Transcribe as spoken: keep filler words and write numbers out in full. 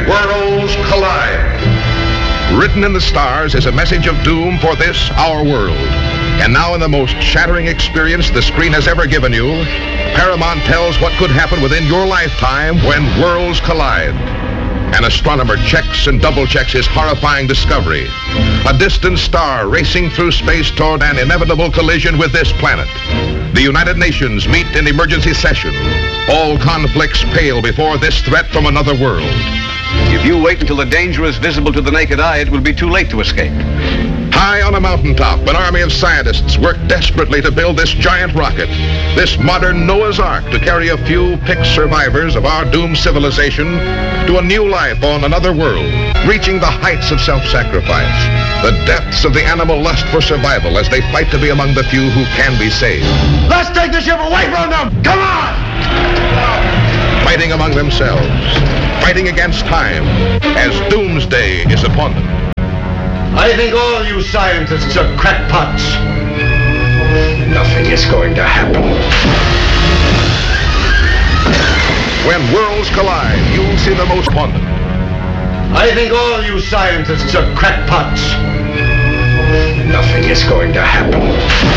Worlds collide. Written in the stars is a message of doom for this, our world. And now in the most shattering experience the screen has ever given you, Paramount tells what could happen within your lifetime when worlds collide. An astronomer checks and double-checks his horrifying discovery. A distant star racing through space toward an inevitable collision with this planet. The United Nations meet in emergency session. All conflicts pale before this threat from another world. If you wait until the danger is visible to the naked eye, it will be too late to escape. High on a mountaintop, an army of scientists work desperately to build this giant rocket, this modern Noah's Ark, to carry a few picked survivors of our doomed civilization to a new life on another world, reaching the heights of self-sacrifice, the depths of the animal lust for survival as they fight to be among the few who can be saved. Let's take the ship away from them! Come on! Fighting among themselves, fighting against time, as doomsday is upon them. I think all you scientists are crackpots. Nothing is going to happen. When worlds collide, you'll see the most upon them. I think all you scientists are crackpots. Nothing is going to happen.